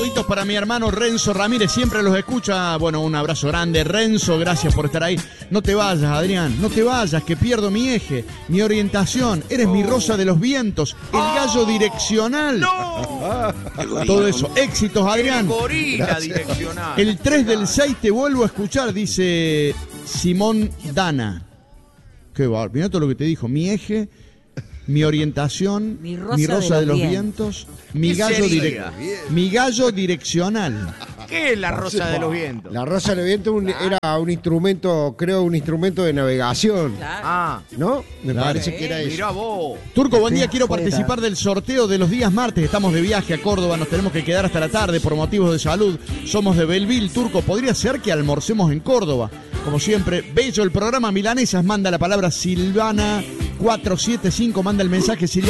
Saluditos para mi hermano Renzo Ramírez, siempre los escucha. Bueno, un abrazo grande, Renzo, gracias por estar ahí. No te vayas, Adrián, no te vayas, que pierdo mi eje, mi orientación. Eres mi rosa de los vientos, el gallo direccional. ¡No! Todo eso, éxitos, Adrián. El gorila direccional. El 3 del 6 te vuelvo a escuchar, dice Simón Dana. Qué bárbaro, mirá todo lo que te dijo, mi eje, mi orientación, mi rosa de los vientos, mi gallo direccional. ¿Qué es la rosa de los vientos? La rosa de los vientos era un instrumento, creo, un instrumento de navegación. Claro. Ah, ¿No? Me parece que era eso. mirá vos. Turco, buen día, quiero participar del sorteo de los días martes. Estamos de viaje a Córdoba, nos tenemos que quedar hasta la tarde por motivos de salud. Somos de Belleville, Turco, podría ser que almorcemos en Córdoba. Como siempre, bello el programa Milanesas, manda la palabra Silvana 475, manda el mensaje Silvana.